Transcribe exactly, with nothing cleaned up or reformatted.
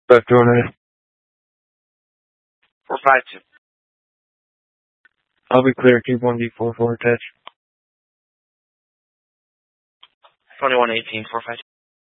Back door nine. four five two. I'll be clear. Keep one D four four attached. twenty-one eighteen, four five two.